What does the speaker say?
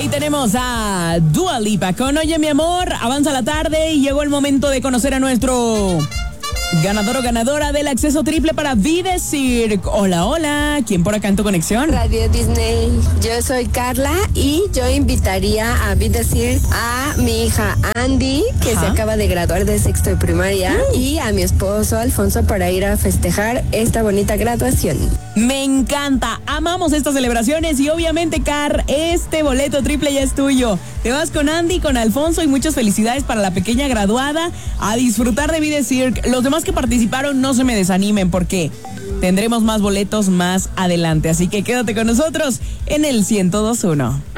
Ahí tenemos a Dua Lipa con Oye mi amor, avanza la tarde y llegó el momento de conocer a nuestro ganador o ganadora del acceso triple para Vida Cirque. Hola, hola, ¿quién por acá en tu conexión? Radio Disney, yo soy Carla y yo invitaría a Vida Cirque a mi hija Andy, que se acaba de graduar de sexto de primaria, y a mi esposo Alfonso para ir a festejar esta bonita graduación. Me encanta, amamos estas celebraciones y obviamente, Car, este boleto triple ya es tuyo. Te vas con Andy, con Alfonso y muchas felicidades para la pequeña graduada a disfrutar de Vida Cirque. Los demás que participaron no se me desanimen porque tendremos más boletos más adelante, así que quédate con nosotros en el 102.1.